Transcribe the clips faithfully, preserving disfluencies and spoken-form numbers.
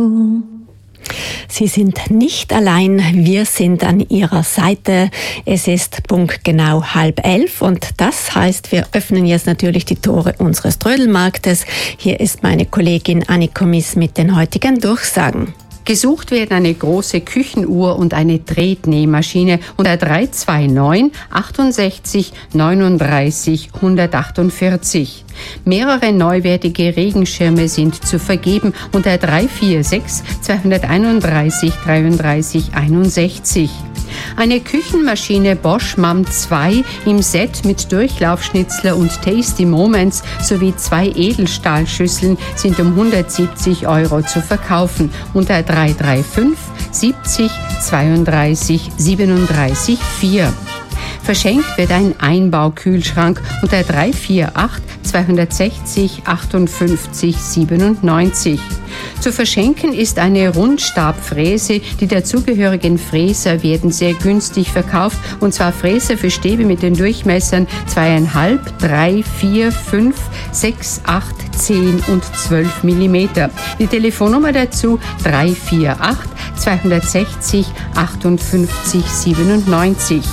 Sie sind nicht allein, wir sind an Ihrer Seite. Es ist punktgenau halb elf und das heißt, wir öffnen jetzt natürlich die Tore unseres Trödelmarktes. Hier ist meine Kollegin Anniko Miss mit den heutigen Durchsagen. Gesucht werden eine große Küchenuhr und eine Tretnähmaschine unter drei zwei neun achtundsechzig neununddreißig hundertachtundvierzig. Mehrere neuwertige Regenschirme sind zu vergeben unter drei vier sechs zweihunderteinunddreißig dreiunddreißig einundsechzig. Eine Küchenmaschine Bosch M A M zwei im Set mit Durchlaufschnitzler und Tasty Moments sowie zwei Edelstahlschüsseln sind um hundertsiebzig Euro zu verkaufen unter drei drei fünf siebzig zweiunddreißig siebenunddreißig vier. Verschenkt wird ein Einbaukühlschrank unter drei vier acht zweihundertsechzig achtundfünfzig siebenundneunzig. Zu verschenken ist eine Rundstabfräse. Die dazugehörigen Fräser werden sehr günstig verkauft, und zwar Fräser für Stäbe mit den Durchmessern zwei Komma fünf, drei, vier, fünf, sechs, acht, zehn und zwölf Millimeter. Die Telefonnummer dazu drei vier acht zweihundertsechzig achtundfünfzig siebenundneunzig.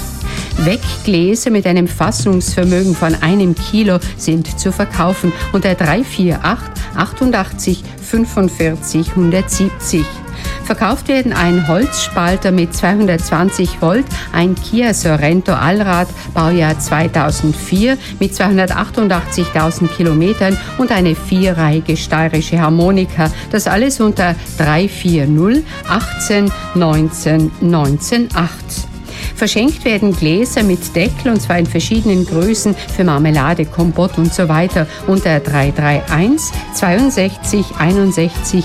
Weggläser mit einem Fassungsvermögen von einem Kilo sind zu verkaufen unter drei vier acht achtundachtzig fünfundvierzig hundertsiebzig. Verkauft werden ein Holzspalter mit zweihundertzwanzig Volt, ein Kia Sorento Allrad, Baujahr zweitausendvier mit zweihundertachtundachtzigtausend Kilometern und eine vierreihige steirische Harmonika. Das alles unter drei vier null achtzehn neunzehn neunzehn acht. Verschenkt werden Gläser mit Deckel, und zwar in verschiedenen Größen für Marmelade, Kompott und so weiter unter drei drei eins zweiundsechzig einundsechzig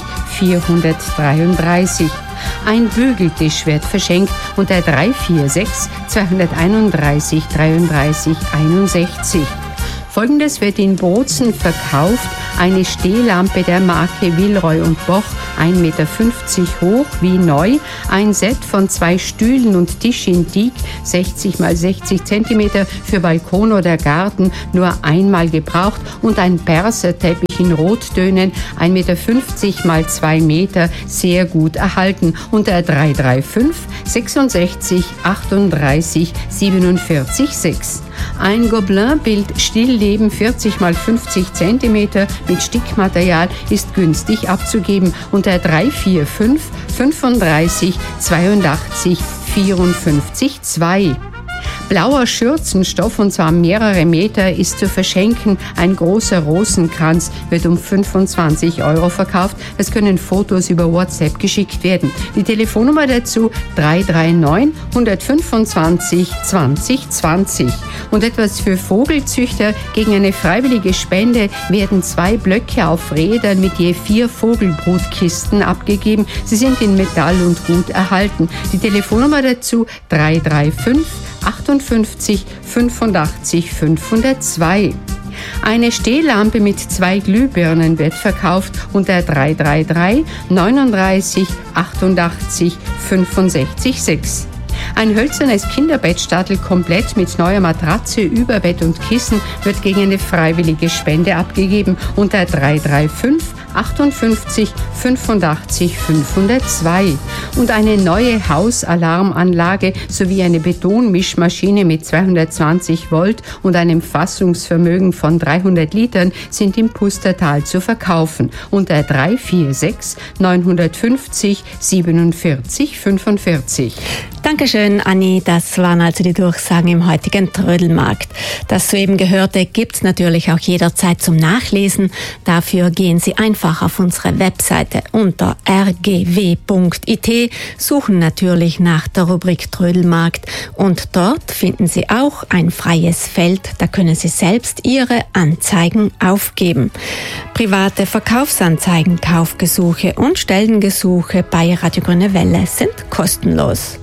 vierhundertdreiunddreißig. Ein Bügeltisch wird verschenkt unter drei vier sechs zweihunderteinunddreißig dreiunddreißig einundsechzig. Folgendes wird in Bozen verkauft: eine Stehlampe der Marke Villeroy und Boch, ein Meter fünfzig hoch, wie neu, ein Set von zwei Stühlen und Tisch in Teak, sechzig mal sechzig Zentimeter für Balkon oder Garten, nur einmal gebraucht, und ein Perserteppich in Rottönen, ein Meter fünfzig mal zwei Meter, sehr gut erhalten, unter drei drei fünf sechsundsechzig achtunddreißig siebenundvierzig sechs. Ein Gobelin-Bild Stillleben vierzig mal fünfzig Zentimeter mit Stickmaterial ist günstig abzugeben unter drei vier fünf fünfunddreißig zweiundachtzig vierundfünfzig zwei. Blauer Schürzenstoff, und zwar mehrere Meter, ist zu verschenken. Ein großer Rosenkranz wird um fünfundzwanzig Euro verkauft. Es können Fotos über WhatsApp geschickt werden. Die Telefonnummer dazu drei drei neun hundertfünfundzwanzig zwanzig zwanzig. Und etwas für Vogelzüchter: gegen eine freiwillige Spende werden zwei Blöcke auf Rädern mit je vier Vogelbrutkisten abgegeben. Sie sind in Metall und gut erhalten. Die Telefonnummer dazu drei drei fünf achtundfünfzig fünfundachtzig fünfhundertzwei. Eine Stehlampe mit zwei Glühbirnen wird verkauft unter drei drei drei neununddreißig achtundachtzig fünfundsechzig sechs. Ein hölzernes Kinderbettstattel komplett mit neuer Matratze, Überbett und Kissen wird gegen eine freiwillige Spende abgegeben unter drei drei fünf achtundfünfzig fünfundachtzig fünfhundertzwei. Und eine neue Hausalarmanlage sowie eine Betonmischmaschine mit zweihundertzwanzig Volt und einem Fassungsvermögen von dreihundert Litern sind im Pustertal zu verkaufen unter drei vier sechs neunhundertfünfzig siebenundvierzig fünfundvierzig. Dankeschön, Anni. Das waren also die Durchsagen im heutigen Trödelmarkt. Das soeben Gehörte gibt's natürlich auch jederzeit zum Nachlesen. Dafür gehen Sie einfach auf unsere Webseite unter r g w punkt i t, suchen natürlich nach der Rubrik Trödelmarkt, und dort finden Sie auch ein freies Feld. Da können Sie selbst Ihre Anzeigen aufgeben. Private Verkaufsanzeigen, Kaufgesuche und Stellengesuche bei Radio Grüne Welle sind kostenlos.